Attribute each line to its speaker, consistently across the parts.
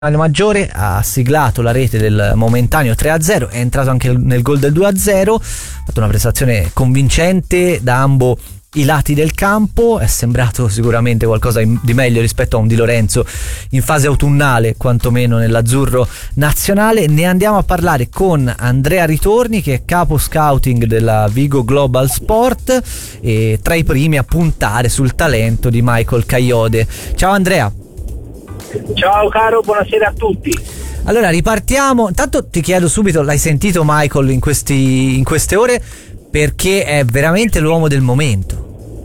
Speaker 1: Maggiore ha siglato la rete del momentaneo 3-0, è entrato anche nel gol del 2-0, ha fatto una prestazione convincente da ambo i lati del campo, è sembrato sicuramente qualcosa di meglio rispetto a un Di Lorenzo in fase autunnale, quantomeno nell'azzurro nazionale. Ne andiamo a parlare con Andrea Ritorni, che è capo scouting della Vigo Global Sport e tra i primi a puntare sul talento di Michael Kayode. Ciao Andrea.
Speaker 2: Ciao caro, buonasera a tutti.
Speaker 1: Allora ripartiamo, intanto ti chiedo subito, l'hai sentito Michael in queste ore, perché è veramente l'uomo del momento.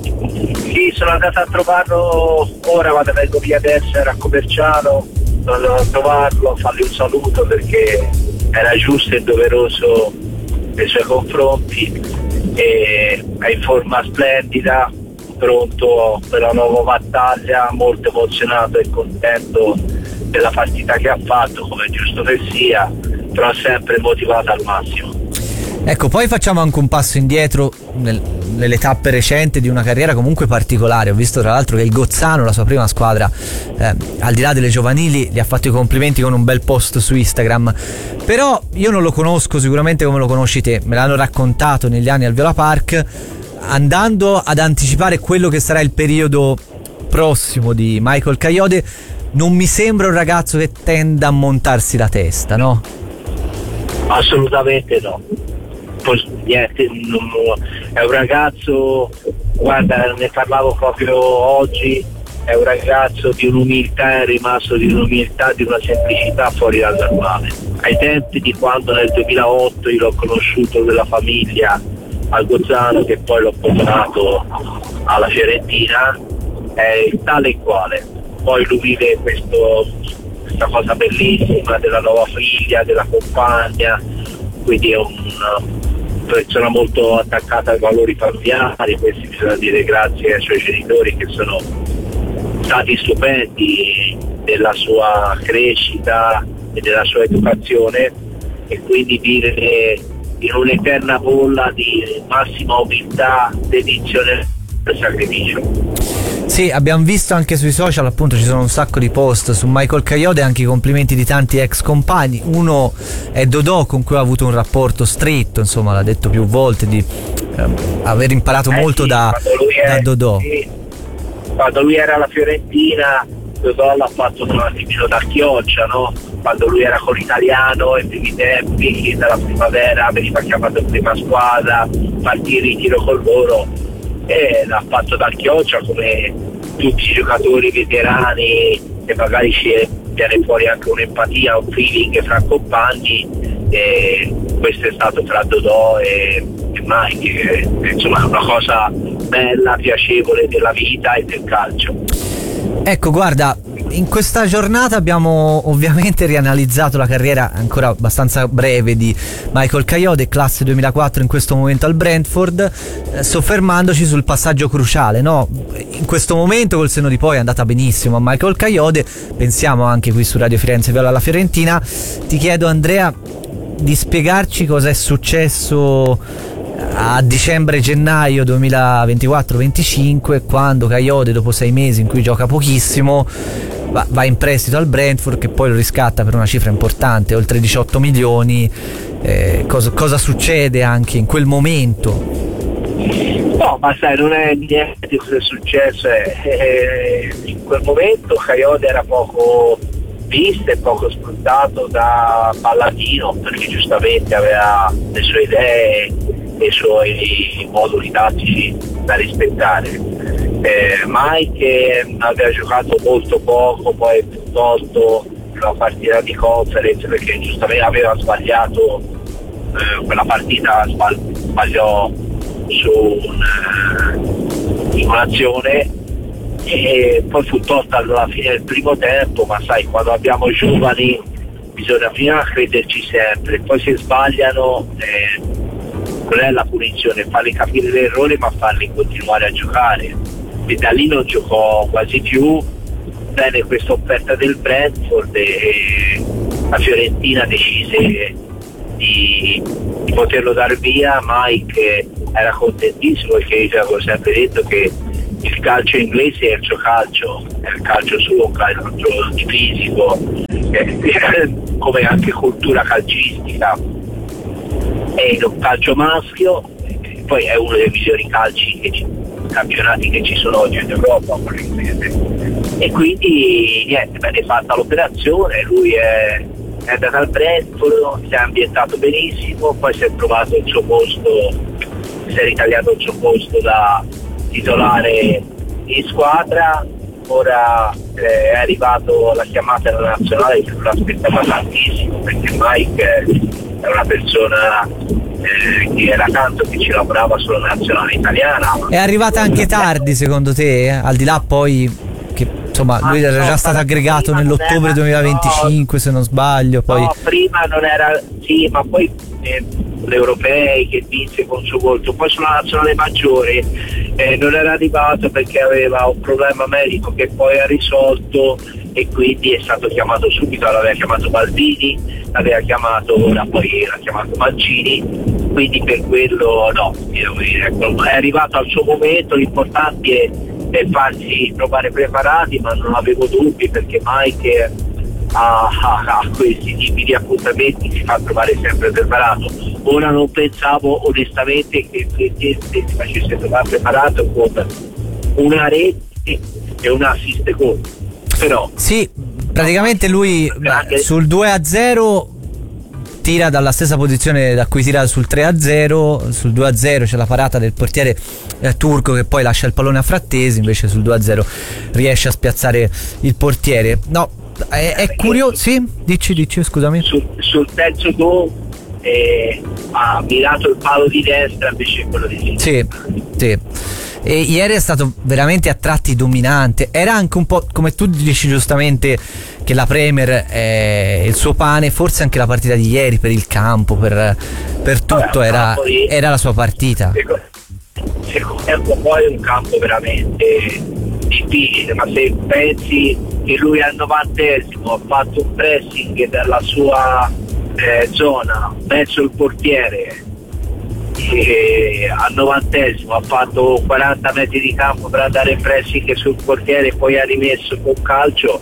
Speaker 2: Sì, sono andato a trovarlo ora, quando vengo via adesso, era a Coverciano, sono andato a trovarlo, a fargli un saluto perché era giusto e doveroso nei suoi confronti, e è in forma splendida, pronto per la nuova battaglia, molto emozionato e contento della partita che ha fatto, come è giusto che sia, però sempre motivato al massimo.
Speaker 1: Ecco, poi facciamo anche un passo indietro nelle tappe recenti di una carriera comunque particolare. Ho visto tra l'altro che il Gozzano, la sua prima squadra, al di là delle giovanili, gli ha fatto i complimenti con un bel post su Instagram. Però io non lo conosco sicuramente come lo conosci te, me l'hanno raccontato negli anni al Viola Park. Andando ad anticipare quello che sarà il periodo prossimo di Michael Kayode, non mi sembra un ragazzo che tenda a montarsi la testa, no?
Speaker 2: Assolutamente no. Niente, è un ragazzo, guarda, ne parlavo proprio oggi, è un ragazzo di un'umiltà, è rimasto di un'umiltà, di una semplicità fuori dal normale. Ai tempi di quando nel 2008 io l'ho conosciuto della famiglia al Gozzano, che poi l'ho portato alla Fiorentina, è tale e quale. Poi lui vive questa cosa bellissima della nuova figlia, della compagna, quindi è una persona molto attaccata ai valori familiari. Questi bisogna dire grazie ai suoi genitori, che sono stati stupendi della sua crescita e della sua educazione, e quindi vivere in un'eterna bolla di massima umiltà, dedizione e sacrificio.
Speaker 1: Sì, abbiamo visto anche sui social, appunto ci sono un sacco di post su Michael Kayode, anche i complimenti di tanti ex compagni. Uno è Dodò, con cui ha avuto un rapporto stretto, insomma l'ha detto più volte di aver imparato molto
Speaker 2: sì,
Speaker 1: da Dodò.
Speaker 2: Sì, quando lui era alla Fiorentina, Dodò l'ha fatto un attimino da chioccia, no? Quando lui era con l'Italiano ai primi tempi, dalla primavera veniva chiamato in prima squadra, partì in ritiro con loro, e l'ha fatto da chioccia come tutti i giocatori veterani, e magari viene fuori anche un'empatia, un feeling fra compagni, e questo è stato tra Dodò e Mike, insomma è una cosa bella, piacevole della vita e del calcio.
Speaker 1: Ecco, guarda, in questa giornata abbiamo ovviamente rianalizzato la carriera ancora abbastanza breve di Michael Kayode, classe 2004 in questo momento al Brentford, soffermandoci sul passaggio cruciale, no? In questo momento col senno di poi è andata benissimo a Michael Kayode, pensiamo anche qui su Radio Firenze Viola alla Fiorentina. Ti chiedo, Andrea, di spiegarci cosa è successo a dicembre-gennaio 2024-25, quando Kayode, dopo 6 mesi in cui gioca pochissimo, va in prestito al Brentford, che poi lo riscatta per una cifra importante, oltre 18 milioni. Cosa succede anche in quel momento?
Speaker 2: No, ma sai, non è niente cosa è successo. In quel momento Kayode era poco visto e poco sfruttato da Palladino, perché giustamente aveva le sue idee e i suoi moduli tattici da rispettare. Mike aveva giocato molto poco, poi piuttosto una partita di conference, perché giustamente aveva sbagliato quella partita, sbagliò su un'azione, e poi fu tolta alla fine del primo tempo. Ma sai, quando abbiamo giovani bisogna prima crederci sempre, poi se sbagliano non è la punizione, farli capire l'errore, ma farli continuare a giocare, e da lì non giocò quasi più. Bene, questa offerta del Brentford, e la Fiorentina decise di poterlo dar via. Mike era contentissimo, perché io avevo sempre detto che il calcio inglese è il suo calcio, è il calcio suo, un calcio fisico, come anche cultura calcistica, è un calcio maschio, poi è uno dei migliori campionati che ci sono oggi in Europa, e quindi niente, venne fatta l'operazione, lui è andato al Brentford, si è ambientato benissimo, poi si è trovato il suo posto, si è ritagliato il suo posto da titolare in squadra. Ora è arrivato la chiamata della nazionale, che non l'aspettava tantissimo, perché Mike è una persona che era tanto che ci lavorava sulla nazionale italiana.
Speaker 1: È arrivata anche tardi secondo te? Al di là poi che insomma lui era già stato aggregato nell'ottobre 2025 se non sbaglio, poi
Speaker 2: no, prima non era, sì, ma poi l'Europei che vinse con suo volto, poi sulla nazionale maggiore non era arrivato perché aveva un problema medico che poi ha risolto, e quindi è stato chiamato subito, l'aveva chiamato Baldini, l'aveva chiamato, ora poi l'ha chiamato Mancini, quindi per quello no, devo dire, ecco, è arrivato al suo momento, l'importante è farsi trovare preparati, ma non avevo dubbi perché Mike a questi tipi di appuntamenti si fa trovare sempre preparato. Ora non pensavo onestamente che si facesse trovare preparato con una rete e un assist gol, però
Speaker 1: sì, praticamente lui sul 2-0 tira dalla stessa posizione da cui tira sul 3-0, sul 2-0 c'è la parata del portiere turco che poi lascia il pallone a Frattesi, invece sul 2-0 riesce a spiazzare il portiere. No, è curioso, sì? Dici, scusami.
Speaker 2: Sul terzo gol ha mirato il palo di destra invece quello di sinistra. Sì. E
Speaker 1: ieri è stato veramente a tratti dominante. Era anche un po', come tu dici giustamente, che la Premier è il suo pane, forse anche la partita di ieri per il campo, per tutto, era la sua partita.
Speaker 2: Secondo me poi è un campo veramente difficile, ma se pensi che lui al 90esimo ha fatto un pressing dalla sua zona verso il portiere, e al 90esimo ha fatto 40 metri di campo per andare in pressing sul portiere e poi ha rimesso con calcio,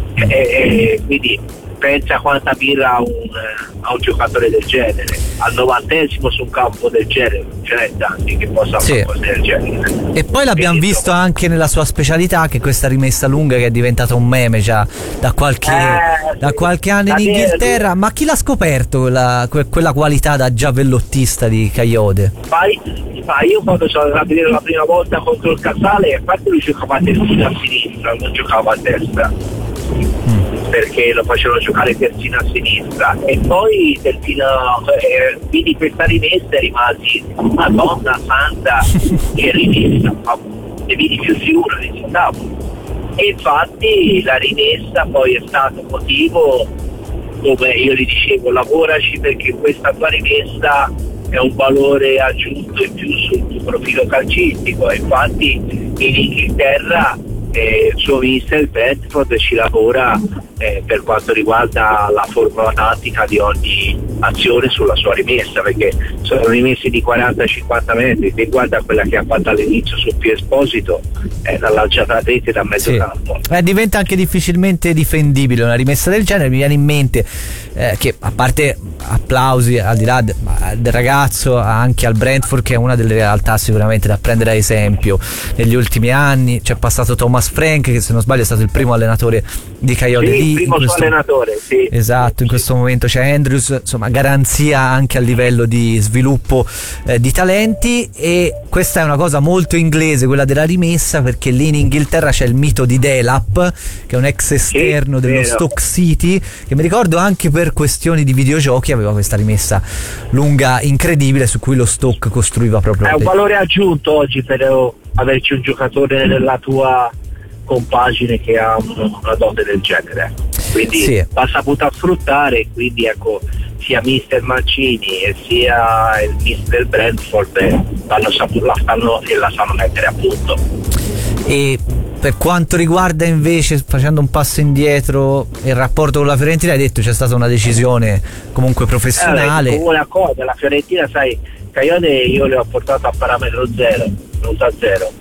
Speaker 2: quindi pensa quanta birra a un giocatore del genere al 90esimo su un campo del genere, non ce n'è tanti che possano fare cose del genere.
Speaker 1: E poi l'abbiamo visto anche nella sua specialità, che questa rimessa lunga che è diventata un meme già da qualche anno in Inghilterra. Ma chi l'ha scoperto quella qualità da giavellottista di Kayode?
Speaker 2: Ma io quando sono andato a vedere la prima volta contro il Casale, a parte lui giocava a terzino a sinistra, non giocava a destra, perché lo facevano giocare terzino a sinistra, e poi vidi questa rimessa e rimasi Madonna santa, che rimessa, ma ne vidi più di una, e infatti la rimessa poi è stato motivo, come io gli dicevo, lavoraci perché questa tua rimessa è un valore aggiunto in più sul tuo profilo calcistico, e infatti in Inghilterra il suo mister Bedford ci lavora per quanto riguarda la formula tattica di ogni azione sulla sua rimessa, perché sono rimesse di 40-50 metri, e guarda quella che ha fatto all'inizio su Pio Esposito, la lanciata a rete da mezzo campo.
Speaker 1: Diventa anche difficilmente difendibile una rimessa del genere. Mi viene in mente che, a parte applausi al di là del ragazzo, anche al Brentford, che è una delle realtà sicuramente da prendere ad esempio negli ultimi anni. C'è passato Thomas Frank, che se non sbaglio è stato il primo allenatore di Kayode,
Speaker 2: il primo allenatore, sì.
Speaker 1: Esatto, in questo momento c'è Andrews, insomma garanzia anche a livello di sviluppo di talenti. E questa è una cosa molto inglese, quella della rimessa, perché lì in Inghilterra c'è il mito di Delap, che è un ex esterno dello Stoke City, che mi ricordo anche per questioni di videogiochi aveva questa rimessa lunga incredibile su cui lo Stoke costruiva proprio.
Speaker 2: È un valore aggiunto oggi per averci un giocatore nella tua compagine che ha una dote del genere, quindi va saputa sfruttare, quindi ecco, sia mister Mancini e sia il mister Brentford la sanno mettere a punto.
Speaker 1: E per quanto riguarda invece, facendo un passo indietro, il rapporto con la Fiorentina, hai detto c'è stata una decisione comunque professionale.
Speaker 2: Una cosa, la Fiorentina, sai, Kayode io le ho portato a parametro zero, venuto a zero,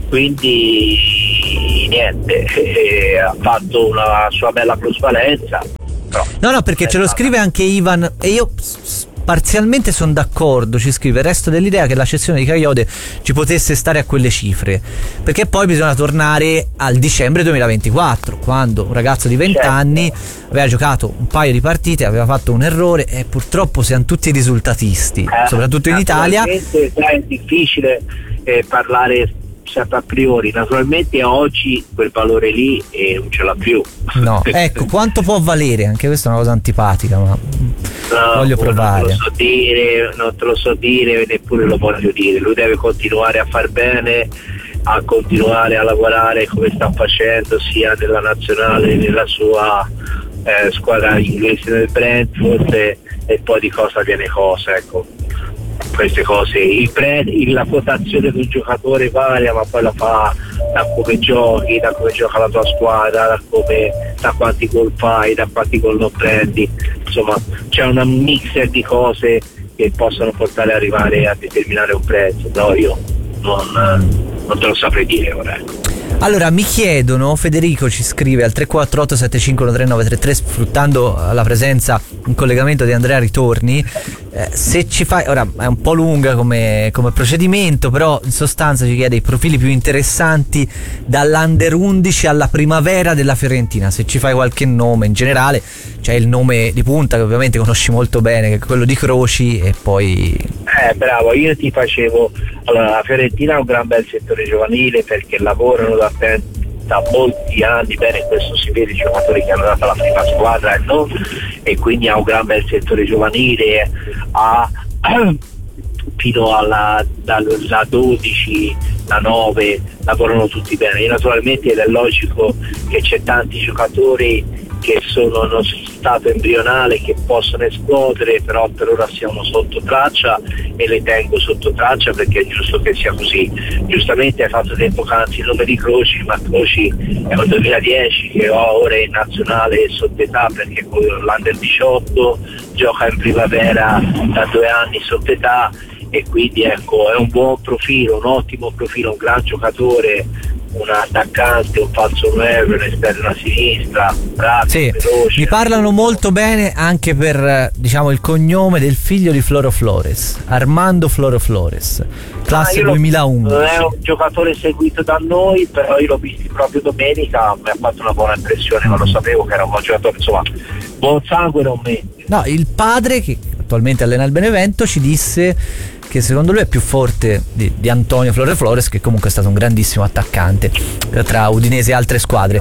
Speaker 2: quindi niente, ha fatto una sua bella plusvalenza.
Speaker 1: No, perché ce lo scrive anche Ivan e io parzialmente sono d'accordo, ci scrive: resto dell'idea che la cessione di Kayode ci potesse stare a quelle cifre, perché poi bisogna tornare al dicembre 2024, quando un ragazzo di 20 anni aveva giocato un paio di partite, aveva fatto un errore e purtroppo siamo tutti risultatisti, soprattutto in Italia.
Speaker 2: È difficile parlare sempre a priori, naturalmente oggi quel valore lì non ce l'ha più.
Speaker 1: No, ecco, quanto può valere? Anche questa è una cosa antipatica, ma voglio provare.
Speaker 2: Non te lo so dire, neppure lo voglio dire. Lui deve continuare a far bene, a continuare a lavorare come sta facendo sia nella nazionale che nella sua squadra inglese del Brentford, e poi di cosa viene cosa, ecco. Queste cose, la quotazione di un giocatore varia, ma poi la fa da come giochi, da come gioca la tua squadra, da quanti gol fai, da quanti gol non prendi, insomma c'è una mixer di cose che possono portare ad arrivare a determinare un prezzo. No, io non te lo saprei dire ora.
Speaker 1: Allora mi chiedono, Federico ci scrive al 348 7513 sfruttando la presenza in collegamento di Andrea Ritorni, se ci fai, ora è un po' lunga come procedimento, però in sostanza ci chiede i profili più interessanti dall'Under 11 alla primavera della Fiorentina, se ci fai qualche nome. In generale c'è il nome di punta che ovviamente conosci molto bene, che è quello di Croci, e poi
Speaker 2: bravo, io ti facevo, allora la Fiorentina ha un gran bel settore giovanile perché lavorano da molti anni bene, questo si vede, i giocatori che hanno dato la prima squadra e quindi ha un gran bel settore giovanile, fino alla 12, la 9 lavorano tutti bene. E naturalmente ed è logico che c'è tanti giocatori che sono uno stato embrionale che possono esplodere, però per ora siamo sotto traccia e le tengo sotto traccia perché è giusto che sia così. Giustamente hai fatto tempo poc'anzi il nome di Croci, ma Croci è un 2010 che ora è in nazionale sotto età perché con l'Under 18 gioca in primavera da 2 anni sotto età, e quindi ecco, è un buon profilo, un ottimo profilo, un gran giocatore, un attaccante, un falso 9, un esterno a sinistra, rapido, veloce.
Speaker 1: Mi parlano molto bene anche per il cognome del figlio di Floro Flores, Armando Floro Flores, classe 2011.
Speaker 2: Non è un giocatore seguito da noi, però io l'ho visto proprio domenica, mi ha fatto una buona impressione, ma lo sapevo che era un buon giocatore, insomma buon sangue non mente.
Speaker 1: No, il padre, che attualmente allena il Benevento, ci disse che secondo lui è più forte di Antonio Flore Flores, che comunque è stato un grandissimo attaccante tra Udinese e altre squadre,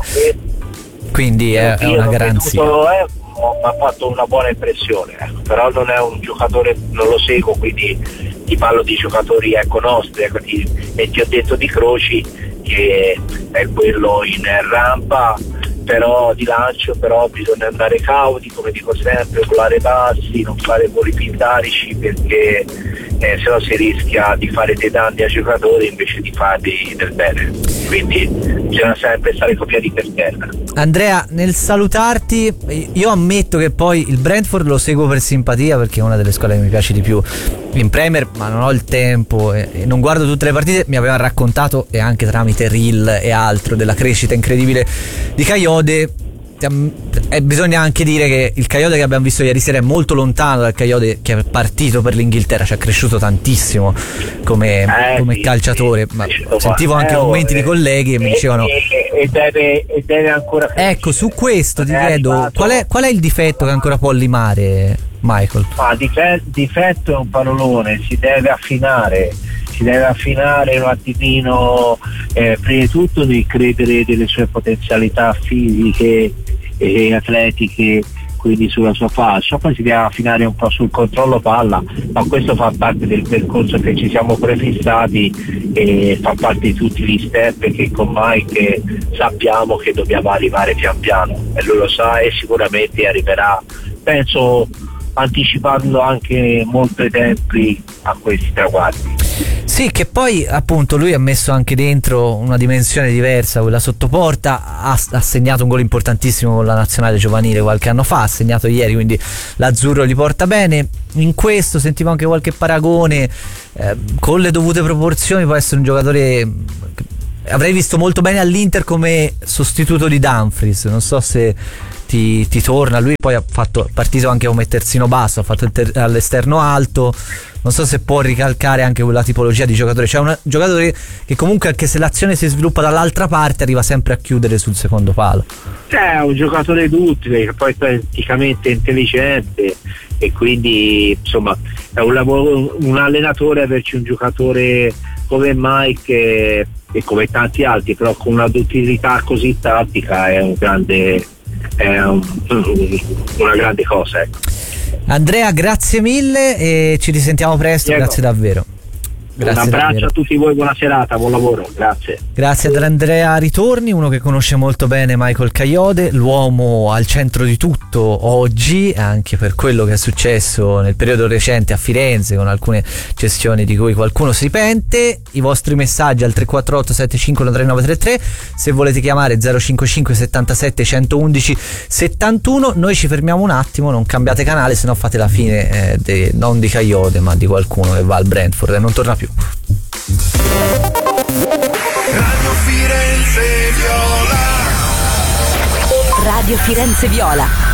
Speaker 1: quindi è una garanzia.
Speaker 2: Mi ha fatto una buona impressione, però non è un giocatore, non lo seguo, quindi ti parlo di giocatori nostri, e ti ho detto di Croci che è quello in rampa, però di lancio, però bisogna andare cauti, come dico sempre, volare bassi, non fare voli pindarici, perché se no si rischia di fare dei danni ai giocatori invece di farli del bene, quindi bisogna sempre stare copiati per terra.
Speaker 1: Andrea, nel salutarti, io ammetto che poi il Brentford lo seguo per simpatia, perché è una delle squadre che mi piace di più in Premier, ma non ho il tempo e non guardo tutte le partite. Mi aveva raccontato, e anche tramite reel e altro, della crescita incredibile di Kayode. Bisogna anche dire che il Kayode che abbiamo visto ieri sera è molto lontano dal Kayode che è partito per l'Inghilterra, cioè è cresciuto tantissimo come calciatore, ma sentivo anche commenti di colleghi e mi dicevano
Speaker 2: e deve ancora crescere.
Speaker 1: Ecco, su questo ti chiedo qual è il difetto che ancora può limare Michael?
Speaker 2: Difetto è un parolone, si deve affinare un attimino, prima di tutto di credere delle sue potenzialità fisiche e atletiche, quindi sulla sua fascia, poi si deve affinare un po' sul controllo palla, ma questo fa parte del percorso che ci siamo prefissati e fa parte di tutti gli step che con Mike sappiamo che dobbiamo arrivare pian piano, e lui lo sa e sicuramente arriverà, penso, anticipando anche molto i tempi a questi traguardi.
Speaker 1: Sì, che poi appunto lui ha messo anche dentro una dimensione diversa, quella sottoporta, ha segnato un gol importantissimo con la nazionale giovanile qualche anno fa, ha segnato ieri, quindi l'azzurro gli porta bene. In questo sentivo anche qualche paragone, con le dovute proporzioni può essere un giocatore avrei visto molto bene all'Inter come sostituto di Dumfries, non so se ti torna. Lui poi ha fatto partito anche come terzino basso, ha fatto all'esterno alto, non so se può ricalcare anche quella tipologia di giocatore. C'è un giocatore che comunque, anche se l'azione si sviluppa dall'altra parte, arriva sempre a chiudere sul secondo palo.
Speaker 2: È un giocatore d'utile, che poi è praticamente intelligente, e quindi insomma è un lavoro, un allenatore averci un giocatore come Mike e come tanti altri, però con una utilità così tattica è una grande cosa, ecco.
Speaker 1: Andrea, grazie mille e ci risentiamo presto. Diego, grazie davvero. Grazie,
Speaker 2: un abbraccio
Speaker 1: davvero.
Speaker 2: A tutti voi, buona serata, buon lavoro, grazie.
Speaker 1: Grazie ad Andrea Ritorni, uno che conosce molto bene Michael Kayode, l'uomo al centro di tutto oggi, anche per quello che è successo nel periodo recente a Firenze, con alcune cessioni di cui qualcuno si pente. I vostri messaggi al 348 75 3933, se volete chiamare 055 77 111 71. Noi ci fermiamo un attimo, non cambiate canale, se no fate la fine non di Kayode ma di qualcuno che va al Brentford e non torna più.
Speaker 3: Radio Firenze Viola.
Speaker 4: Radio Firenze Viola.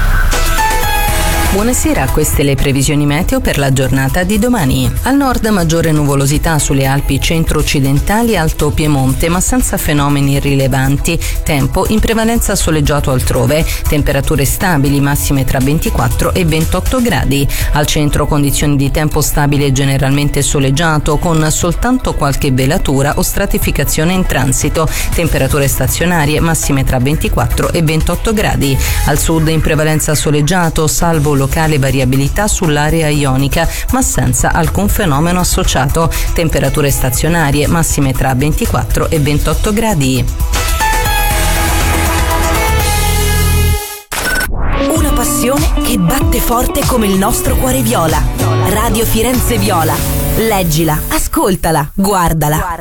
Speaker 4: Buonasera, queste le previsioni meteo per la giornata di domani. Al nord maggiore nuvolosità sulle Alpi centro-occidentali e Alto Piemonte, ma senza fenomeni rilevanti. Tempo in prevalenza soleggiato altrove, temperature stabili massime tra 24 e 28 gradi. Al centro condizioni di tempo stabile generalmente soleggiato, con soltanto qualche velatura o stratificazione in transito. Temperature stazionarie massime tra 24 e 28 gradi. Al sud in prevalenza soleggiato, salvo locale variabilità sull'area ionica, ma senza alcun fenomeno associato. Temperature stazionarie massime tra 24 e 28 gradi.
Speaker 5: Una passione che batte forte come il nostro cuore viola. Radio Firenze Viola. Leggila, ascoltala, guardala.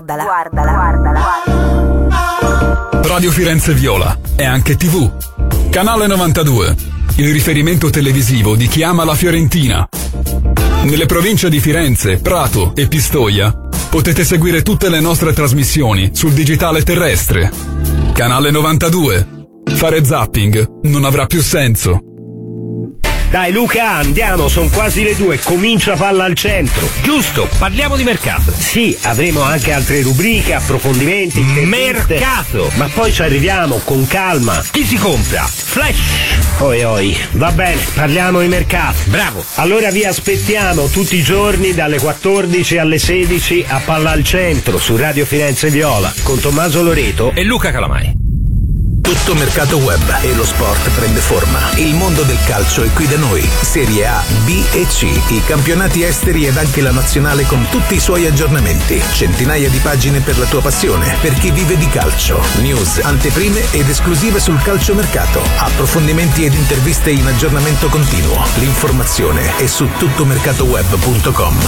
Speaker 6: Radio Firenze Viola è anche TV. Canale 92. Il riferimento televisivo di chi ama la Fiorentina. Nelle province di Firenze, Prato e Pistoia potete seguire tutte le nostre trasmissioni sul digitale terrestre. Canale 92. Fare zapping non avrà più senso.
Speaker 7: Dai Luca, andiamo, sono quasi le 2, comincia Palla al Centro.
Speaker 8: Giusto, parliamo di mercato.
Speaker 7: Sì, avremo anche altre rubriche, approfondimenti.
Speaker 8: Mercato!
Speaker 7: Ma poi ci arriviamo, con calma.
Speaker 8: Chi si compra? Flash!
Speaker 7: Oi, va bene, parliamo di mercato.
Speaker 8: Bravo!
Speaker 7: Allora vi aspettiamo tutti i giorni dalle 14 alle 16 a Palla al Centro su Radio Firenze Viola con Tommaso Loreto
Speaker 8: e Luca Calamai.
Speaker 9: Tutto mercato web e lo sport prende forma. Il mondo del calcio è qui da noi. Serie A, B e C, i campionati esteri ed anche la nazionale con tutti i suoi aggiornamenti. Centinaia di pagine per la tua passione, per chi vive di calcio. News, anteprime ed esclusive sul calciomercato. Approfondimenti ed interviste in aggiornamento continuo. L'informazione è su tuttomercatoweb.com.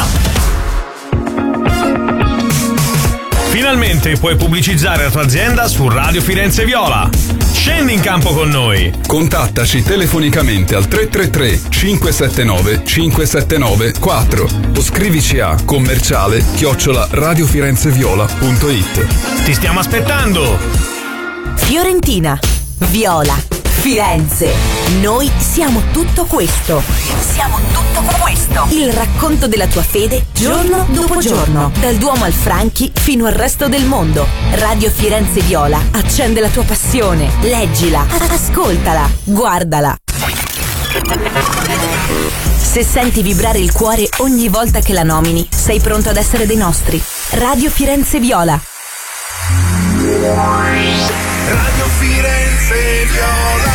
Speaker 8: Finalmente puoi pubblicizzare la tua azienda su Radio Firenze Viola. Scendi in campo con noi.
Speaker 6: Contattaci telefonicamente al 333 579 579 4 o scrivici a commerciale@radiofirenzeviola.it.
Speaker 8: Ti stiamo aspettando.
Speaker 5: Fiorentina, Viola, Firenze. Noi siamo tutto questo. Siamo tutto questo. Il racconto della tua fede giorno dopo giorno. Dal Duomo al Franchi fino al resto del mondo. Radio Firenze Viola accende la tua passione. Leggila, ascoltala, guardala. Se senti vibrare il cuore ogni volta che la nomini, sei pronto ad essere dei nostri. Radio Firenze Viola.
Speaker 3: Radio Firenze Viola.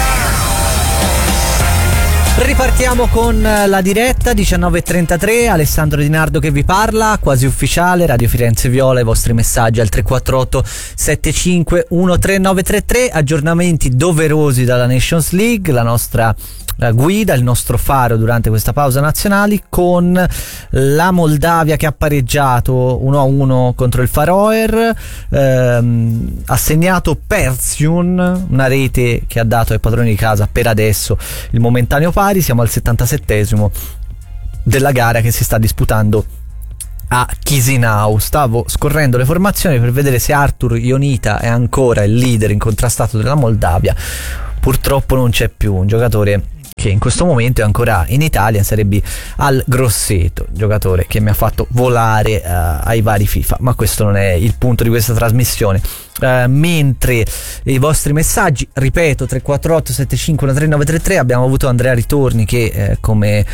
Speaker 1: Ripartiamo con la diretta 19.33, Alessandro Di Nardo che vi parla, quasi ufficiale, Radio Firenze Viola, i vostri messaggi al 348 75 13933, aggiornamenti doverosi dalla Nations League, la nostra guida, il nostro faro durante questa pausa nazionali, con la Moldavia che ha pareggiato 1-1 contro il Faroer, ha segnato Persiun, una rete che ha dato ai padroni di casa per adesso il momentaneo pari. Siamo al 77esimo della gara che si sta disputando a Chisinau. Stavo scorrendo le formazioni per vedere se Artur Ionita è ancora il leader incontrastato della Moldavia. Purtroppo non c'è più, un giocatore che in questo momento è ancora in Italia, sarebbe Al Grosseto, giocatore che mi ha fatto volare ai vari FIFA, ma questo non è il punto di questa trasmissione. Mentre i vostri messaggi, ripeto, 348 75 13933, abbiamo avuto Andrea Ritorni che come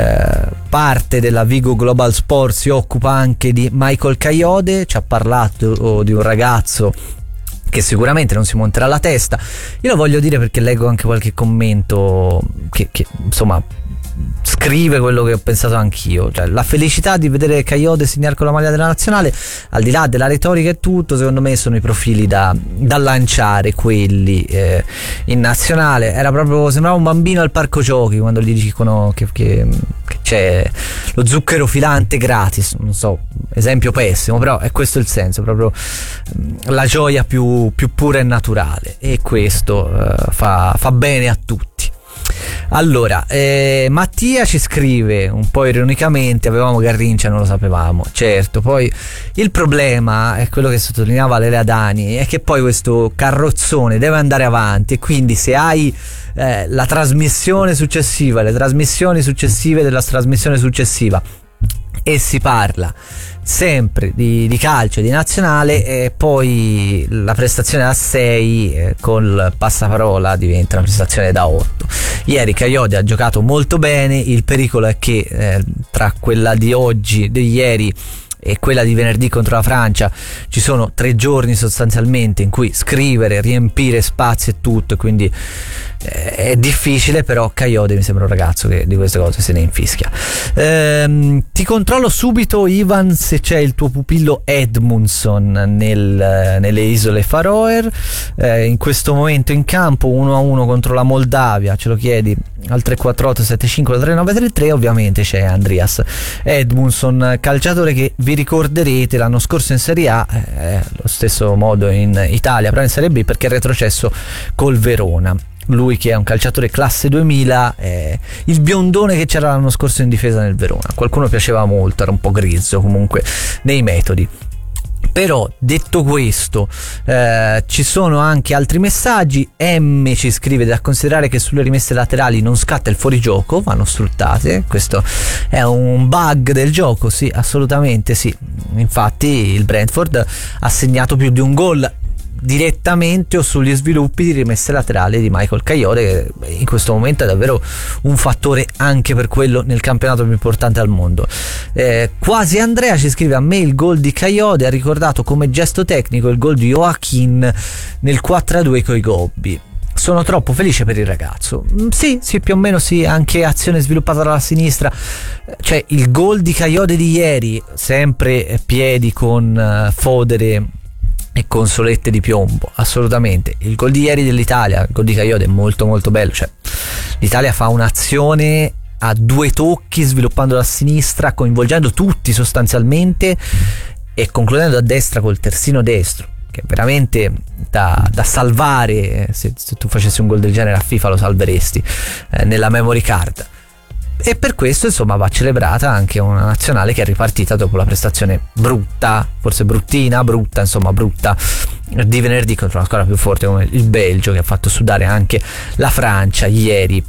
Speaker 1: parte della Vigo Global Sport si occupa anche di Michael Kayode, ci ha parlato di un ragazzo che sicuramente non si monterà la testa. Io lo voglio dire perché leggo anche qualche commento che insomma scrive quello che ho pensato anch'io, cioè la felicità di vedere Kayode segnare con la maglia della nazionale, al di là della retorica e tutto, secondo me sono i profili da lanciare quelli in nazionale. Era proprio, sembrava un bambino al parco giochi quando gli dicono che c'è lo zucchero filante gratis, non so, esempio pessimo, però è questo il senso, proprio la gioia più pura e naturale, e questo fa bene a tutti. Allora, Mattia ci scrive un po' ironicamente: avevamo Garrincha, non lo sapevamo. Certo, poi il problema è quello che sottolineava Lele Adani, è che poi questo carrozzone deve andare avanti, e quindi se hai la trasmissione successiva, le trasmissioni successive della trasmissione successiva, e si parla sempre di calcio, di nazionale, e poi la prestazione da 6 col passaparola diventa una prestazione da 8. Ieri Kayode ha giocato molto bene, il pericolo è che tra quella di oggi, di ieri, e quella di venerdì contro la Francia ci sono 3 giorni sostanzialmente in cui scrivere, riempire spazi e tutto, e quindi è difficile. Però Kayode mi sembra un ragazzo che di queste cose se ne infischia. Ti controllo subito, Ivan, se c'è il tuo pupillo Edmundson nelle isole Faroe. In questo momento in campo 1-1 contro la Moldavia, ce lo chiedi al 348 75 3933. Ovviamente c'è Andreas Edmundson, calciatore che vi ricorderete l'anno scorso in Serie A, lo stesso modo in Italia, però in Serie B perché è retrocesso col Verona. Lui che è un calciatore classe 2000, il biondone che c'era l'anno scorso in difesa nel Verona. Qualcuno piaceva molto, era un po' grezzo comunque nei metodi. Però detto questo, ci sono anche altri messaggi. M ci scrive: da considerare che sulle rimesse laterali non scatta il fuorigioco, vanno sfruttate. Questo è un bug del gioco, sì, assolutamente sì. Infatti il Brentford ha segnato più di un gol direttamente o sugli sviluppi di rimesse laterali di Michael Kayode, che in questo momento è davvero un fattore anche per quello nel campionato più importante al mondo. Quasi Andrea ci scrive: a me il gol di Kayode ha ricordato come gesto tecnico il gol di Joaquin nel 4-2 coi Gobbi. Sono troppo felice per il ragazzo. Sì, più o meno sì, anche azione sviluppata dalla sinistra. Cioè il gol di Kayode di ieri, sempre piedi con fodere e con solette di piombo, assolutamente. Il gol di ieri dell'Italia, il gol di Kayode è molto molto bello, cioè l'Italia fa un'azione a 2 tocchi sviluppando da sinistra, coinvolgendo tutti sostanzialmente e concludendo a destra col terzino destro, che è veramente da salvare. Se tu facessi un gol del genere a FIFA lo salveresti nella memory card. E per questo insomma va celebrata anche una nazionale che è ripartita dopo la prestazione brutta, forse bruttina, brutta di venerdì contro una squadra più forte come il Belgio, che ha fatto sudare anche la Francia ieri.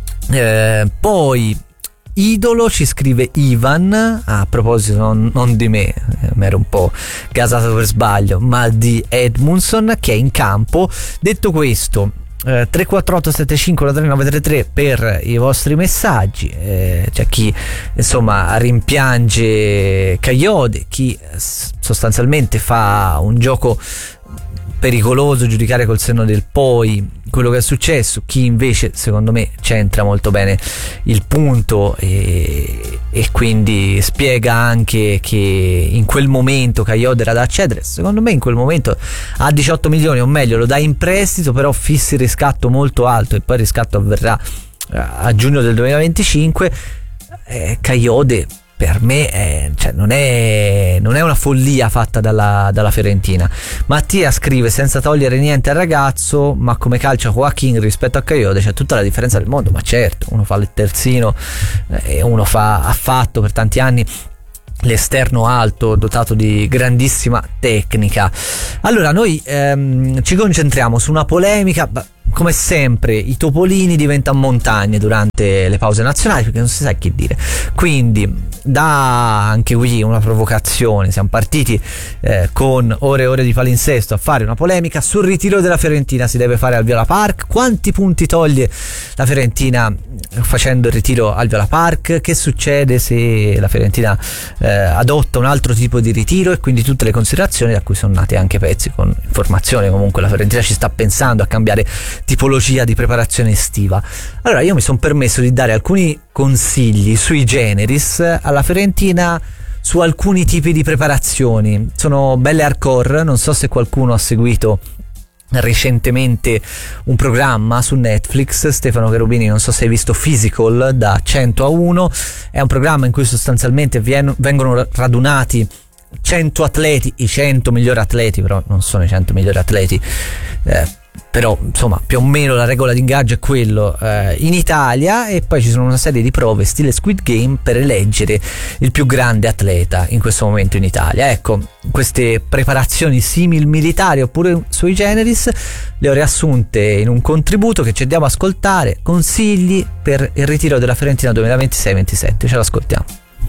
Speaker 1: Poi idolo ci scrive Ivan, a proposito non di me, mi ero un po' gasato per sbaglio, ma di Edmundson che è in campo. Detto questo, 348 75 3933 per i vostri messaggi. C'è chi insomma rimpiange Kayode, chi sostanzialmente fa un gioco pericoloso, giudicare col senno del poi quello che è successo, chi invece secondo me centra molto bene il punto e quindi spiega anche che in quel momento Kayode era da accedere. Secondo me in quel momento a 18 milioni, o meglio lo dai in prestito, però fissi il riscatto molto alto e poi il riscatto avverrà a giugno del 2025. Kayode per me cioè non è una follia fatta dalla Fiorentina. Mattia scrive: senza togliere niente al ragazzo, ma come calcia Joaquin rispetto a Kayode c'è tutta la differenza del mondo. Ma certo, uno fa il terzino e uno ha fatto per tanti anni l'esterno alto dotato di grandissima tecnica. Allora noi ci concentriamo su una polemica. Come sempre i topolini diventano montagne durante le pause nazionali perché non si sa che dire, quindi anche qui una provocazione. Siamo partiti con ore e ore di palinsesto a fare una polemica sul ritiro della Fiorentina. Si deve fare al Viola Park? Quanti punti toglie la Fiorentina facendo il ritiro al Viola Park? Che succede se la Fiorentina adotta un altro tipo di ritiro? E quindi tutte le considerazioni da cui sono nati anche pezzi con informazioni. Comunque la Fiorentina ci sta pensando a cambiare tipologia di preparazione estiva. Allora io mi sono permesso di dare alcuni consigli sui generis alla Fiorentina su alcuni tipi di preparazioni. Sono belle hardcore. Non so se qualcuno ha seguito recentemente un programma su Netflix, Stefano Cherubini, non so se hai visto Physical da 100 a 1. È un programma in cui sostanzialmente vengono radunati 100 atleti, i 100 migliori atleti, però non sono i 100 migliori atleti, però insomma più o meno la regola di ingaggio è quello, in Italia, e poi ci sono una serie di prove stile Squid Game per eleggere il più grande atleta in questo momento in Italia. Ecco, queste preparazioni simil militari oppure sui generis le ho riassunte in un contributo che ci andiamo ad ascoltare. Consigli per il ritiro della Fiorentina 2026-27. Ce l'ascoltiamo.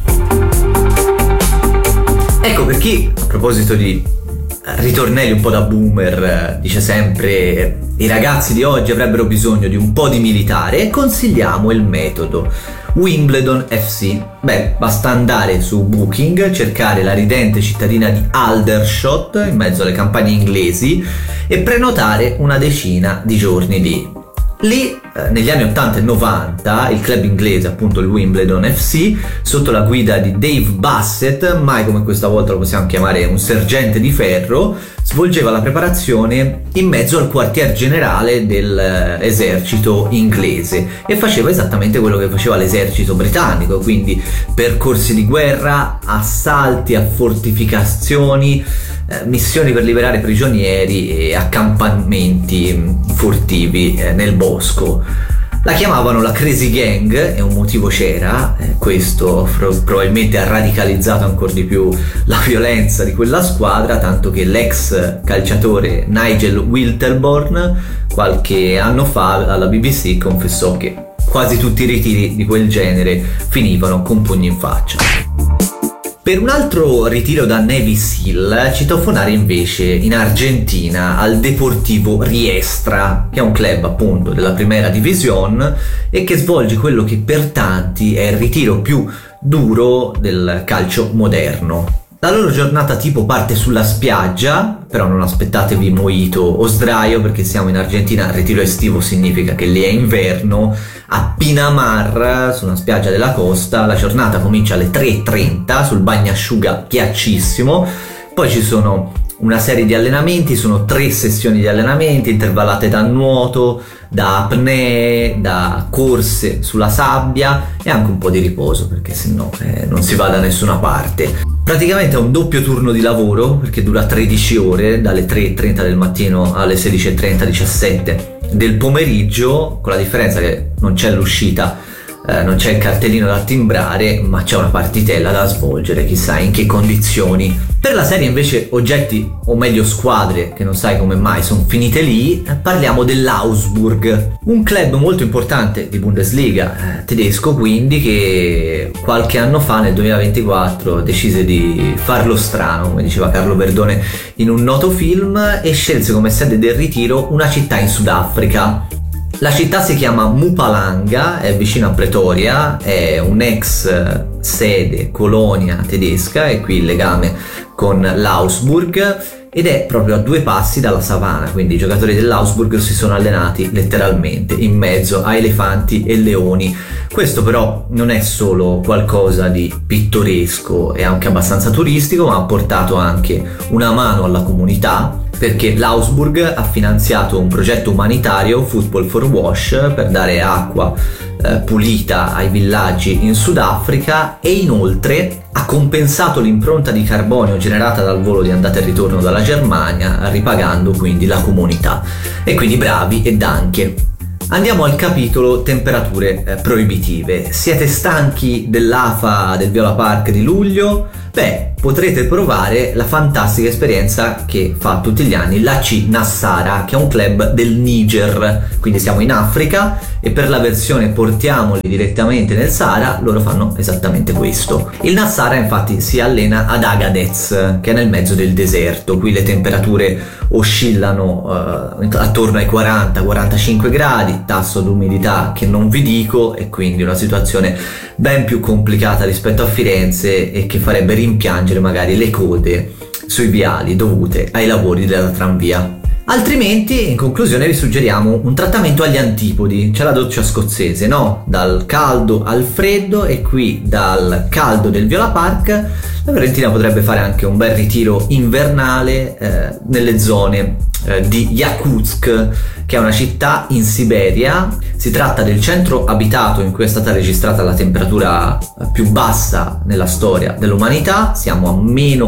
Speaker 1: Ecco, per chi a proposito di ritornelli un po' da boomer dice sempre i ragazzi di oggi avrebbero bisogno di un po' di militare, consigliamo il metodo Wimbledon FC. Beh, basta andare su Booking, cercare la ridente cittadina di Aldershot in mezzo alle campagne inglesi e prenotare una decina di giorni lì. Lì, negli anni 80 e 90, il club inglese, appunto il Wimbledon FC, sotto la guida di Dave Bassett, mai come questa volta lo possiamo chiamare un sergente di ferro, svolgeva la preparazione in mezzo al quartier generale dell'esercito inglese e faceva esattamente quello che faceva l'esercito britannico, quindi percorsi di guerra, assalti a fortificazioni, missioni per liberare prigionieri e accampamenti furtivi nel bosco. La chiamavano la Crazy Gang e un motivo c'era, questo probabilmente ha radicalizzato ancora di più la violenza di quella squadra, tanto che l'ex calciatore Nigel Wilterborn qualche anno fa alla BBC confessò che quasi tutti i ritiri di quel genere finivano con pugni in faccia. Per un altro ritiro da Navy SEAL citofonare invece in Argentina al Deportivo Riestra, che è un club appunto della Primera División e che svolge quello che per tanti è il ritiro più duro del calcio moderno. La loro giornata tipo parte sulla spiaggia, però non aspettatevi mojito o sdraio perché siamo in Argentina, il ritiro estivo significa che lì è inverno, a Pinamar, su una spiaggia della costa. La giornata comincia alle 3:30 sul bagnasciuga ghiaccissimo, poi ci sono una serie di allenamenti, sono 3 sessioni di allenamenti intervallate da nuoto, da apnee, da corse sulla sabbia e anche un po' di riposo perché sennò non si va da nessuna parte. Praticamente è un doppio turno di lavoro perché dura 13 ore, dalle 3:30 del mattino alle 16:30, 17 del pomeriggio, con la differenza che non c'è l'uscita, non c'è il cartellino da timbrare, ma c'è una partitella da svolgere, chissà in che condizioni. Per la serie invece oggetti, o meglio squadre, che non sai come mai sono finite lì, parliamo dell'Augsburg, un club molto importante di Bundesliga tedesco, quindi, che qualche anno fa, nel 2024, decise di farlo strano, come diceva Carlo Verdone in un noto film, e scelse come sede del ritiro una città in Sudafrica. La città si chiama Mpumalanga, è vicino a Pretoria, è un'ex sede, colonia tedesca, e qui il legame con l'Augsburg, ed è proprio a 2 passi dalla savana, quindi i giocatori dell'Augsburg si sono allenati letteralmente in mezzo a elefanti e leoni. Questo però non è solo qualcosa di pittoresco, è anche abbastanza turistico, ma ha portato anche una mano alla comunità, perché l'Augsburg ha finanziato un progetto umanitario, Football for Wash, per dare acqua pulita ai villaggi in Sudafrica, e inoltre ha compensato l'impronta di carbonio generata dal volo di andata e ritorno dalla Germania, ripagando quindi la comunità. E quindi bravi ed anche. Andiamo al capitolo temperature proibitive. Siete stanchi dell'afa del Viola Park di luglio? Beh, potrete provare la fantastica esperienza che fa tutti gli anni l'AC Nassara, che è un club del Niger, quindi siamo in Africa, e per la versione portiamoli direttamente nel Sahara loro fanno esattamente questo. Il Nassara infatti si allena ad Agadez, che è nel mezzo del deserto. Qui le temperature oscillano attorno ai 40-45 gradi, tasso d'umidità che non vi dico, e quindi una situazione ben più complicata rispetto a Firenze e che farebbe rimpiangere magari le code sui viali dovute ai lavori della tranvia. Altrimenti, in conclusione, vi suggeriamo un trattamento agli antipodi. C'è la doccia scozzese, no? Dal caldo al freddo, e qui dal caldo del Viola Park la Fiorentina potrebbe fare anche un bel ritiro invernale nelle zone di Yakutsk, che è una città in Siberia. Si tratta del centro abitato in cui è stata registrata la temperatura più bassa nella storia dell'umanità. Siamo a meno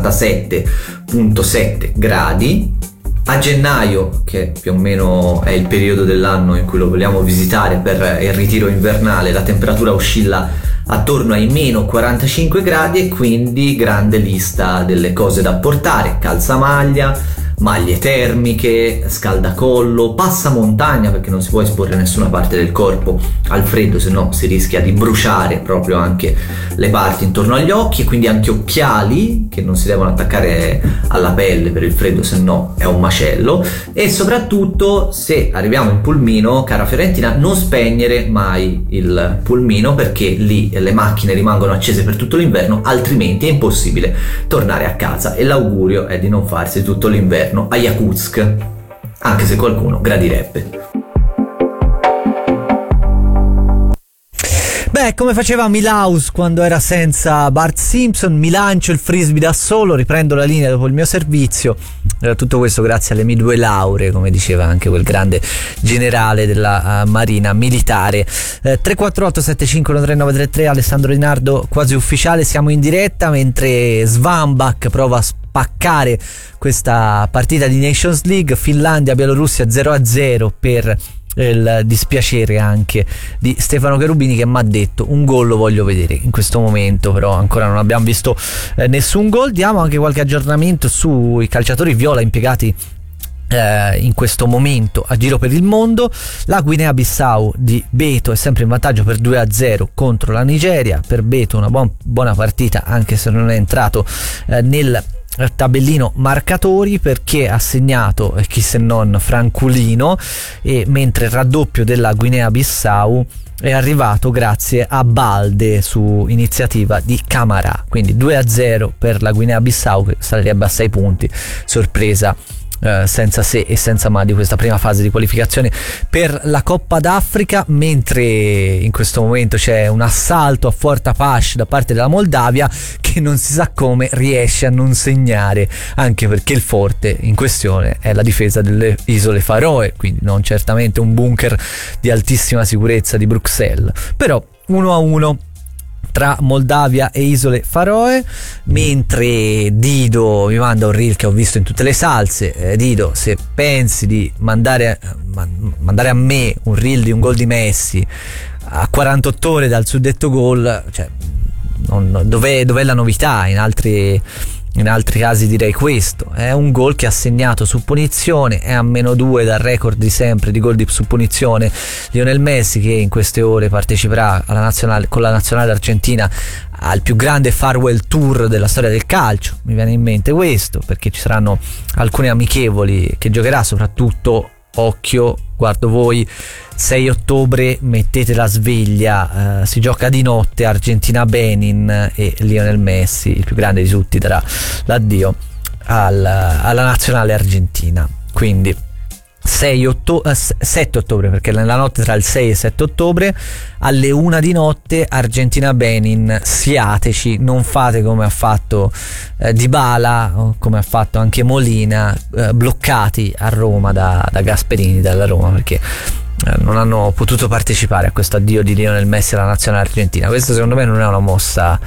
Speaker 1: 67,7 gradi. A gennaio, che più o meno è il periodo dell'anno in cui lo vogliamo visitare per il ritiro invernale, la temperatura oscilla attorno ai meno 45 gradi, e quindi grande lista delle cose da portare: calzamaglia, maglie termiche, scaldacollo, passamontagna, perché non si può esporre nessuna parte del corpo al freddo, se no si rischia di bruciare proprio anche le parti intorno agli occhi, e quindi anche occhiali che non si devono attaccare alla pelle per il freddo, se no è un macello. E soprattutto, se arriviamo in pulmino, cara Fiorentina, non spegnere mai il pulmino, perché lì le macchine rimangono accese per tutto l'inverno, altrimenti è impossibile tornare a casa, e l'augurio è di non farsi tutto l'inverno a Yakutsk, anche se qualcuno gradirebbe. Beh, come faceva Milhouse quando era senza Bart Simpson: mi lancio il frisbee da solo, riprendo la linea dopo il mio servizio. Tutto questo grazie alle mie 2 lauree, come diceva anche quel grande generale della Marina Militare. 348 75 933, Alessandro Linardo quasi ufficiale. Siamo in diretta mentre Svanbak prova a spaccare questa partita di Nations League. Finlandia-Bielorussia 0-0 per il dispiacere anche di Stefano Cherubini, che mi ha detto: un gol lo voglio vedere. In questo momento però ancora non abbiamo visto nessun gol. Diamo anche qualche aggiornamento sui calciatori viola impiegati in questo momento a giro per il mondo. La Guinea-Bissau di Beto è sempre in vantaggio per 2-0 contro la Nigeria. Per Beto una buona partita, anche se non è entrato nel tabellino marcatori, perché ha segnato chi se non Franculino, e mentre il raddoppio della Guinea-Bissau è arrivato grazie a Balde su iniziativa di Camarà. Quindi 2-0 per la Guinea-Bissau, che salirebbe a 6 punti, sorpresa senza se e senza ma di questa prima fase di qualificazione per la Coppa d'Africa, mentre in questo momento c'è un assalto a Fort Apache da parte della Moldavia, che non si sa come riesce a non segnare, anche perché il forte in questione è la difesa delle Isole Faroe, quindi non certamente un bunker di altissima sicurezza di Bruxelles. Però 1-1 tra Moldavia e Isole Faroe, mentre Dido mi manda un reel che ho visto in tutte le salse. Dido, se pensi di mandare a me un reel di un gol di Messi a 48 ore dal suddetto gol, cioè, dov'è la novità? In altri casi direi questo. È un gol che ha segnato su punizione, è a -2 dal record di sempre di gol su punizione Lionel Messi, che in queste ore parteciperà con la nazionale argentina al più grande farewell tour della storia del calcio. Mi viene in mente questo perché ci saranno alcune amichevoli che giocherà, soprattutto occhio, guardo voi, 6 ottobre, mettete la sveglia, si gioca di notte, Argentina-Benin, e Lionel Messi, il più grande di tutti, darà l'addio alla nazionale argentina. Quindi 7 ottobre, perché nella notte tra il 6 e 7 ottobre alle 1 di notte Argentina-Benin, siateci, non fate come ha fatto Dybala o come ha fatto anche Molina, bloccati a Roma da Gasperini, dalla Roma, perché non hanno potuto partecipare a questo addio di Lionel Messi alla nazionale argentina. Questo secondo me non è una mossa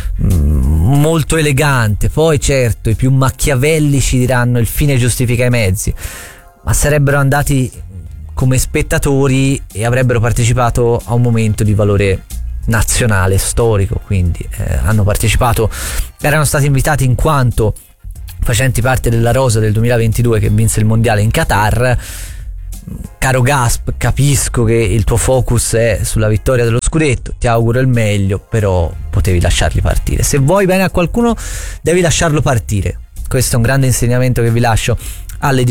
Speaker 1: molto elegante. Poi certo i più machiavellici diranno il fine giustifica i mezzi, ma sarebbero andati come spettatori e avrebbero partecipato a un momento di valore nazionale storico, quindi hanno partecipato, erano stati invitati in quanto facenti parte della rosa del 2022 che vinse il mondiale in Qatar. Caro Gasp, capisco che il tuo focus è sulla vittoria dello scudetto, ti auguro il meglio, però potevi lasciarli partire. Se vuoi bene a qualcuno devi lasciarlo partire. Questo è un grande insegnamento che vi lascio alle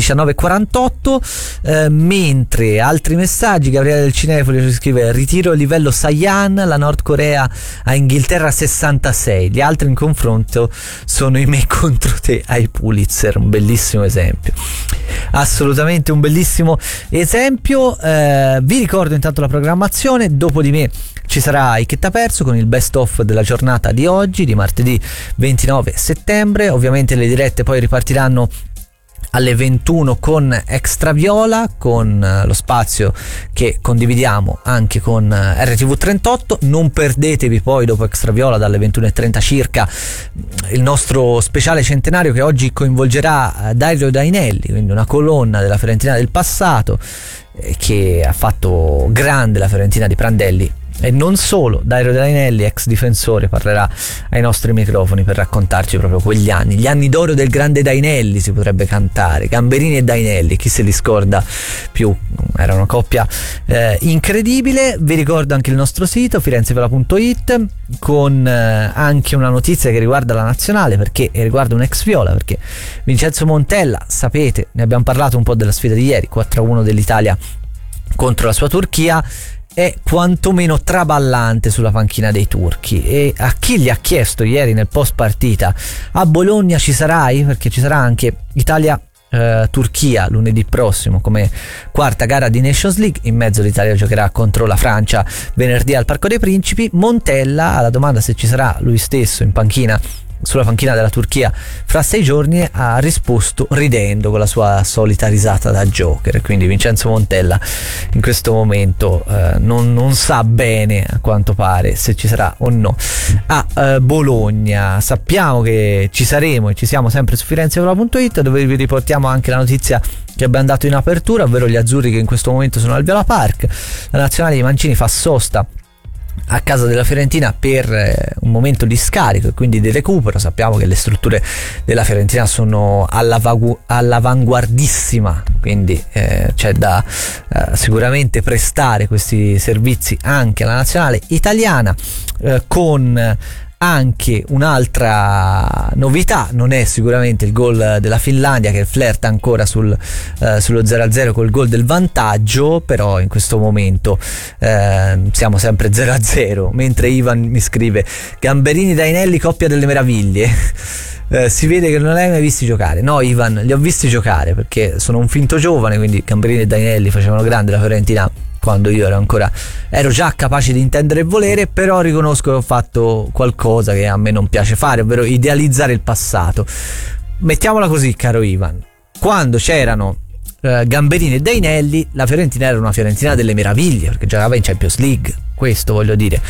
Speaker 1: 19.48. Mentre altri messaggi, Gabriele del Cinefoli ci scrive: ritiro il livello Saiyan, la Nord Corea a Inghilterra 66, gli altri in confronto sono i me contro te ai Pulitzer. Un bellissimo esempio, assolutamente un bellissimo esempio. Vi ricordo intanto la programmazione: dopo di me ci sarà I Che T'ha Perso con il best of della giornata di oggi, di martedì 29 settembre. Ovviamente le dirette poi ripartiranno alle 21 con Extra Viola, con lo spazio che condividiamo anche con RTV38. Non perdetevi poi dopo Extra Viola dalle 21:30 circa il nostro speciale centenario che oggi coinvolgerà Dario Dainelli, quindi una colonna della Fiorentina del passato che ha fatto grande la Fiorentina di Prandelli. E non solo, Dario Dainelli, ex difensore, parlerà ai nostri microfoni per raccontarci proprio quegli anni, gli anni d'oro del grande Dainelli, si potrebbe cantare, Gamberini e Dainelli, chi se li scorda più, era una coppia incredibile. Vi ricordo anche il nostro sito firenzeviola.it con anche una notizia che riguarda la nazionale, perché riguarda un ex Viola, perché Vincenzo Montella, sapete, ne abbiamo parlato un po' della sfida di ieri, 4-1 dell'Italia contro la sua Turchia, è quantomeno traballante sulla panchina dei turchi. E a chi gli ha chiesto ieri nel post partita: a Bologna ci sarai? Perché ci sarà anche Italia-Turchia lunedì prossimo come quarta gara di Nations League, in mezzo l'Italia giocherà contro la Francia venerdì al Parco dei Principi. Montella, alla domanda se ci sarà lui stesso in panchina, sulla panchina della Turchia fra 6 giorni, ha risposto ridendo con la sua solita risata da Joker. Quindi Vincenzo Montella in questo momento non sa bene, a quanto pare, se ci sarà o no a Bologna. Sappiamo che ci saremo e ci siamo sempre su firenzeviola.it, dove vi riportiamo anche la notizia che abbiamo dato in apertura, ovvero gli azzurri che in questo momento sono al Viola Park. La nazionale di Mancini fa sosta a casa della Fiorentina per un momento di scarico e quindi di recupero. Sappiamo che le strutture della Fiorentina sono all'avanguardissima, quindi c'è da sicuramente prestare questi servizi anche alla nazionale italiana, con anche un'altra novità. Non è sicuramente il gol della Finlandia, che flirta ancora sullo 0-0 col gol del vantaggio, però in questo momento siamo sempre 0-0, mentre Ivan mi scrive: Gamberini Dainelli, coppia delle meraviglie. Si vede che non li hai mai visti giocare. No Ivan, li ho visti giocare perché sono un finto giovane, quindi Gamberini e Dainelli facevano grande la Fiorentina quando io ero già capace di intendere e volere, però riconosco che ho fatto qualcosa che a me non piace fare, ovvero idealizzare il passato. Mettiamola così, caro Ivan: quando c'erano Gamberini e Dainelli, la Fiorentina era una Fiorentina delle meraviglie, perché giocava in Champions League, questo voglio dire.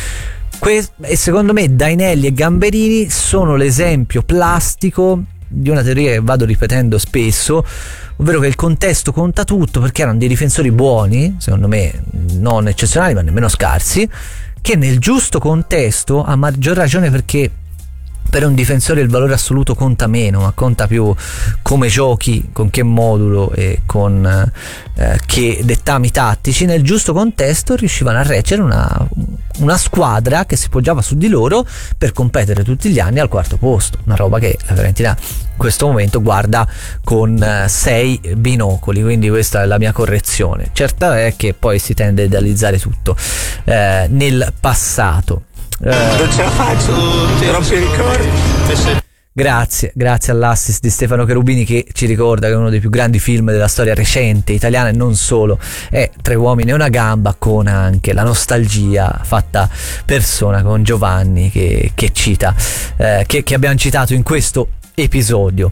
Speaker 1: E secondo me Dainelli e Gamberini sono l'esempio plastico di una teoria che vado ripetendo spesso, ovvero che il contesto conta tutto, perché erano dei difensori buoni, secondo me non eccezionali ma nemmeno scarsi, che nel giusto contesto, a maggior ragione perché per un difensore il valore assoluto conta meno, ma conta più come giochi, con che modulo e con che dettami tattici, nel giusto contesto riuscivano a reggere una squadra che si poggiava su di loro per competere tutti gli anni al quarto posto, una roba che la Fiorentina in questo momento guarda con 6 binocoli, quindi questa è la mia correzione. Certo è che poi si tende a idealizzare tutto nel passato.
Speaker 3: Non ce la faccio, troppi ricordi.
Speaker 1: Grazie all'assist di Stefano Cherubini, che ci ricorda che è uno dei più grandi film della storia recente italiana e non solo è Tre uomini e una gamba, con anche la nostalgia fatta persona con Giovanni che cita, che abbiamo citato in questo episodio,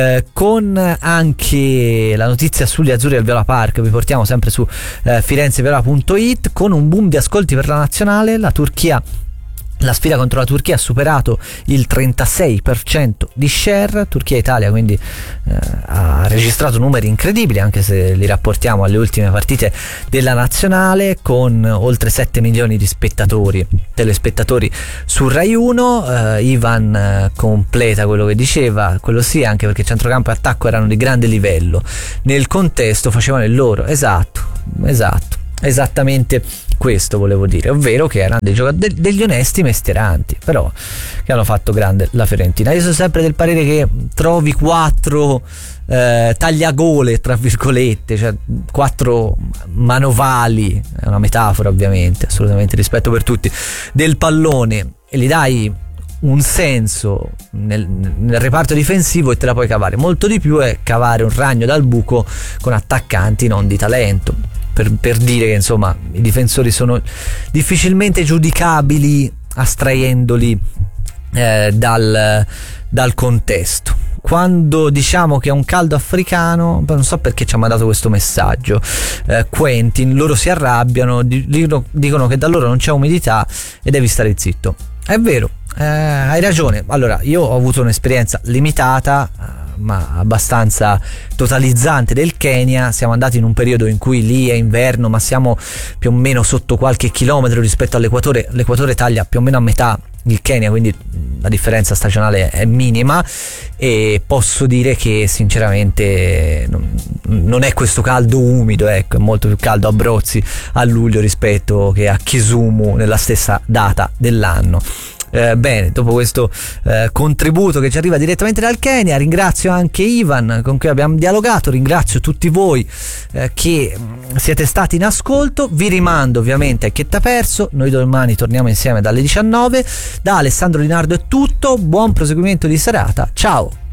Speaker 1: con anche la notizia sugli azzurri al Viola Park. Vi portiamo sempre su firenzeviola.it con un boom di ascolti per la nazionale. La Turchia La sfida contro la Turchia ha superato il 36% di share. Turchia-Italia quindi ha registrato numeri incredibili, anche se li rapportiamo alle ultime partite della nazionale, con oltre 7 milioni di telespettatori su Rai 1. Ivan completa quello che diceva, quello sì, anche perché centrocampo e attacco erano di grande livello, nel contesto facevano il loro. Esattamente questo volevo dire, ovvero che erano degli onesti mestieranti, però che hanno fatto grande la Fiorentina. Io sono sempre del parere che trovi 4 tagliagole, tra virgolette, cioè 4 manovali, è una metafora ovviamente, assolutamente, rispetto per tutti, del pallone, e gli dai un senso nel reparto difensivo e te la puoi cavare. Molto di più è cavare un ragno dal buco con attaccanti non di talento, per dire che insomma i difensori sono difficilmente giudicabili astraendoli dal contesto. Quando diciamo che è un caldo africano, non so perché ci ha mandato questo messaggio Quentin, loro si arrabbiano, dicono che da loro non c'è umidità e devi stare zitto. È vero, hai ragione. Allora, io ho avuto un'esperienza limitata ma abbastanza totalizzante del Kenya. Siamo andati in un periodo in cui lì è inverno, ma siamo più o meno sotto qualche chilometro rispetto all'equatore. L'equatore taglia più o meno a metà il Kenya, quindi la differenza stagionale è minima, e posso dire che sinceramente non è questo caldo umido, ecco, è molto più caldo a Brozzi a luglio rispetto che a Kisumu nella stessa data dell'anno. Bene, dopo questo contributo che ci arriva direttamente dal Kenya, ringrazio anche Ivan con cui abbiamo dialogato, ringrazio tutti voi che siete stati in ascolto. Vi rimando ovviamente a Che t'ha perso, noi domani torniamo insieme dalle 19. Da Alessandro Linardo è tutto, buon proseguimento di serata, ciao.